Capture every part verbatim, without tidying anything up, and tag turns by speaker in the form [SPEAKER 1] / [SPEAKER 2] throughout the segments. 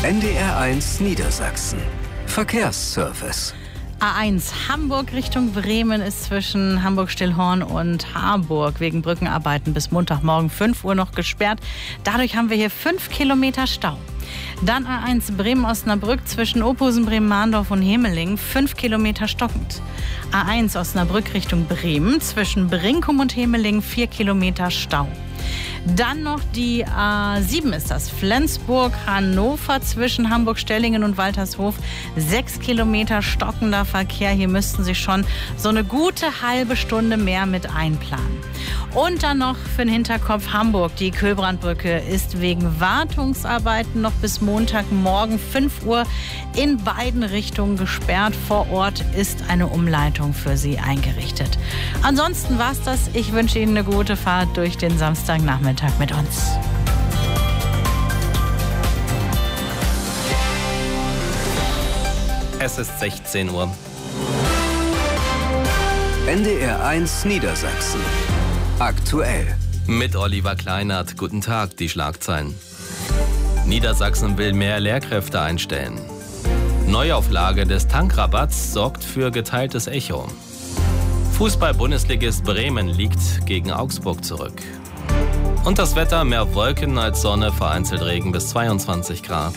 [SPEAKER 1] N D R eins Niedersachsen. Verkehrsservice.
[SPEAKER 2] A eins Hamburg Richtung Bremen ist zwischen Hamburg-Stillhorn und Harburg wegen Brückenarbeiten bis Montagmorgen fünf Uhr noch gesperrt. Dadurch haben wir hier fünf Kilometer Stau. Dann A eins Bremen-Osnabrück zwischen Ophusen, Bremen-Mahndorf und Hemeling, fünf Kilometer stockend. A eins Osnabrück Richtung Bremen zwischen Brinkum und Hemeling, vier Kilometer Stau. Dann noch die A sieben ist das, Flensburg-Hannover zwischen Hamburg-Stellingen und Waltershof. Sechs Kilometer stockender Verkehr. Hier müssten Sie schon so eine gute halbe Stunde mehr mit einplanen. Und dann noch für den Hinterkopf Hamburg. Die Köhlbrandbrücke ist wegen Wartungsarbeiten noch bis Montagmorgen fünf Uhr in beiden Richtungen gesperrt. Vor Ort ist eine Umleitung für Sie eingerichtet. Ansonsten war's das. Ich wünsche Ihnen eine gute Fahrt durch den Samstagnachmittag mit uns.
[SPEAKER 3] Es ist sechzehn Uhr.
[SPEAKER 1] N D R eins Niedersachsen. Aktuell.
[SPEAKER 3] Mit Oliver Kleinert. Guten Tag, die Schlagzeilen. Niedersachsen will mehr Lehrkräfte einstellen. Neuauflage des Tankrabatts sorgt für geteiltes Echo. Fußball-Bundesligist Bremen liegt gegen Augsburg zurück. Und das Wetter, mehr Wolken als Sonne, vereinzelt Regen bis zweiundzwanzig Grad.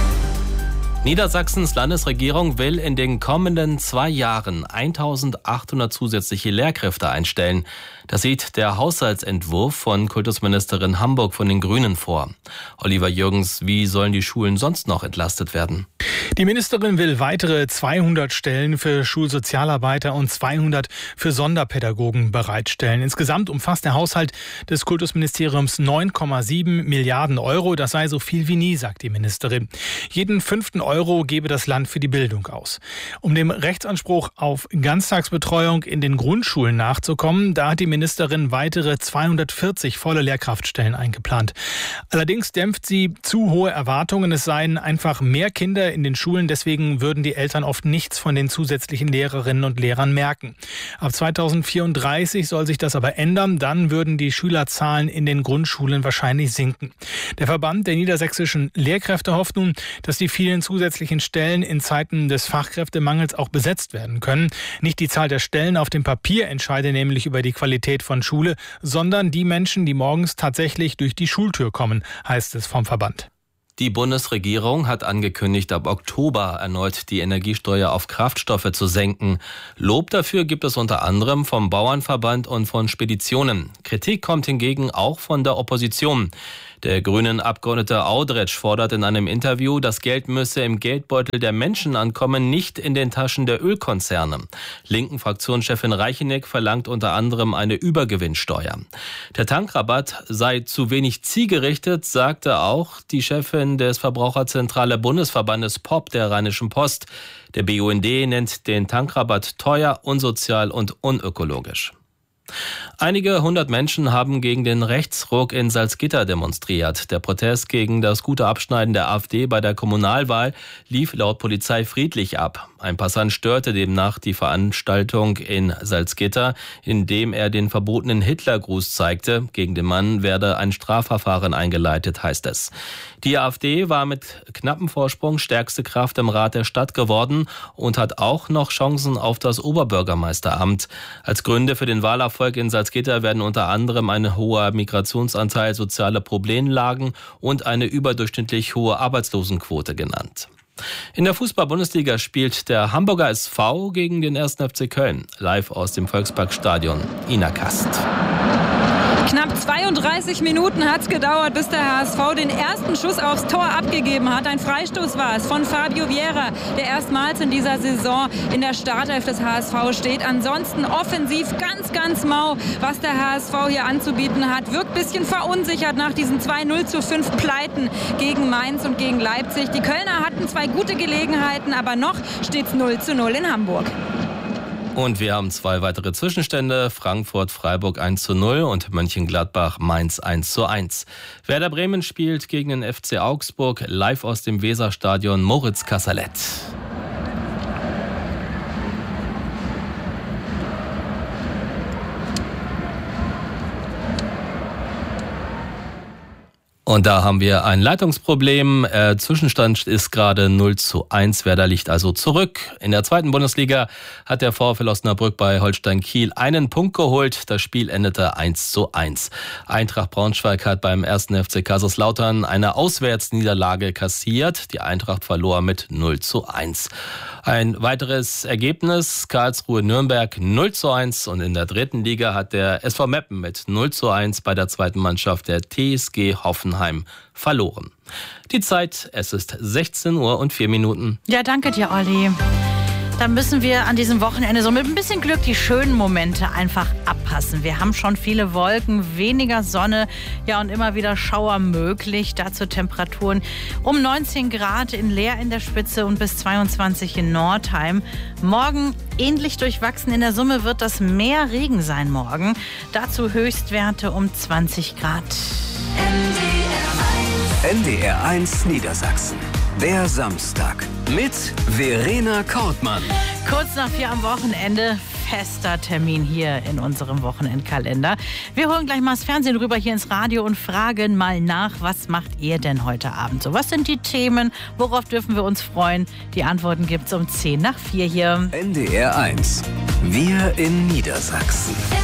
[SPEAKER 3] Niedersachsens Landesregierung will in den kommenden zwei Jahren eintausendachthundert zusätzliche Lehrkräfte einstellen. Das sieht der Haushaltsentwurf von Kultusministerin Hamburg von den Grünen vor. Oliver Jürgens, wie sollen die Schulen sonst noch entlastet werden?
[SPEAKER 4] Die Ministerin will weitere zweihundert Stellen für Schulsozialarbeiter und zweihundert für Sonderpädagogen bereitstellen. Insgesamt umfasst der Haushalt des Kultusministeriums neun Komma sieben Milliarden Euro. Das sei so viel wie nie, sagt die Ministerin. Jeden fünften Euro gebe das Land für die Bildung aus. Um dem Rechtsanspruch auf Ganztagsbetreuung in den Grundschulen nachzukommen, da hat die Ministerin weitere zweihundertvierzig volle Lehrkraftstellen eingeplant. Allerdings dämpft sie zu hohe Erwartungen. Es seien einfach mehr Kinder in den Schulen, deswegen würden die Eltern oft nichts von den zusätzlichen Lehrerinnen und Lehrern merken. Ab zweitausendvierunddreißig soll sich das aber ändern, dann würden die Schülerzahlen in den Grundschulen wahrscheinlich sinken. Der Verband der niedersächsischen Lehrkräfte hofft nun, dass die vielen zusätzlichen Stellen in Zeiten des Fachkräftemangels auch besetzt werden können. Nicht die Zahl der Stellen auf dem Papier entscheide nämlich über die Qualität von Schule, sondern die Menschen, die morgens tatsächlich durch die Schultür kommen, heißt es vom Verband.
[SPEAKER 3] Die Bundesregierung hat angekündigt, ab Oktober erneut die Energiesteuer auf Kraftstoffe zu senken. Lob dafür gibt es unter anderem vom Bauernverband und von Speditionen. Kritik kommt hingegen auch von der Opposition. Der Grünen-Abgeordnete Audretsch fordert in einem Interview, das Geld müsse im Geldbeutel der Menschen ankommen, nicht in den Taschen der Ölkonzerne. Linken Fraktionschefin Reicheneck verlangt unter anderem eine Übergewinnsteuer. Der Tankrabatt sei zu wenig zielgerichtet, sagte auch die Chefin des Verbraucherzentrale Bundesverbandes P O P der Rheinischen Post. Der B U N D nennt den Tankrabatt teuer, unsozial und unökologisch. Einige hundert Menschen haben gegen den Rechtsruck in Salzgitter demonstriert. Der Protest gegen das gute Abschneiden der AfD bei der Kommunalwahl lief laut Polizei friedlich ab. Ein Passant störte demnach die Veranstaltung in Salzgitter, indem er den verbotenen Hitlergruß zeigte. Gegen den Mann werde ein Strafverfahren eingeleitet, heißt es. Die AfD war mit knappem Vorsprung stärkste Kraft im Rat der Stadt geworden und hat auch noch Chancen auf das Oberbürgermeisteramt. Als Gründe für den Wahlerfolg in Salzgitter werden unter anderem ein hoher Migrationsanteil, soziale Problemlagen und eine überdurchschnittlich hohe Arbeitslosenquote genannt. In der Fußball-Bundesliga spielt der Hamburger S V gegen den ersten F C Köln. Live aus dem Volksparkstadion. Ina Kast.
[SPEAKER 5] Knapp zweiunddreißig Minuten hat es gedauert, bis der H S V den ersten Schuss aufs Tor abgegeben hat. Ein Freistoß war es von Fabio Vieira, der erstmals in dieser Saison in der Startelf des H S V steht. Ansonsten offensiv ganz, ganz mau, was der H S V hier anzubieten hat. Wirkt ein bisschen verunsichert nach diesen zwei null zu fünf Pleiten gegen Mainz und gegen Leipzig. Die Kölner hatten zwei gute Gelegenheiten, aber noch steht es null zu null in Hamburg.
[SPEAKER 3] Und wir haben zwei weitere Zwischenstände. Frankfurt-Freiburg eins zu null und Mönchengladbach-Mainz eins zu eins. Werder Bremen spielt gegen den F C Augsburg. Live aus dem Weserstadion Moritz Kasserlet. Und da haben wir ein Leitungsproblem. Äh, Zwischenstand ist gerade null zu eins. Werder liegt also zurück. In der zweiten Bundesliga hat der VfL Osnabrück bei Holstein Kiel einen Punkt geholt. Das Spiel endete eins zu eins. Eintracht Braunschweig hat beim ersten F C Kaiserslautern eine Auswärtsniederlage kassiert. Die Eintracht verlor mit null zu eins. Ein weiteres Ergebnis: Karlsruhe-Nürnberg null zu eins. Und in der dritten Liga hat der S V Meppen mit null zu eins bei der zweiten Mannschaft der T S G Hoffenheim verloren. Die Zeit, es ist sechzehn Uhr und vier Minuten.
[SPEAKER 2] Ja, danke dir, Olli. Dann müssen wir an diesem Wochenende so mit ein bisschen Glück die schönen Momente einfach abpassen. Wir haben schon viele Wolken, weniger Sonne, ja, und immer wieder Schauer möglich. Dazu Temperaturen um neunzehn Grad in Leer in der Spitze und bis zweiundzwanzig in Nordheim. Morgen ähnlich durchwachsen. In der Summe wird das mehr Regen sein morgen. Dazu Höchstwerte um zwanzig Grad.
[SPEAKER 1] N D R eins Niedersachsen. Der Samstag mit Verena Kortmann.
[SPEAKER 2] Kurz nach vier am Wochenende, fester Termin hier in unserem Wochenendkalender. Wir holen gleich mal das Fernsehen rüber hier ins Radio und fragen mal nach, was macht ihr denn heute Abend so? Was sind die Themen? Worauf dürfen wir uns freuen? Die Antworten gibt's um zehn nach vier hier.
[SPEAKER 1] N D R eins. Wir in Niedersachsen.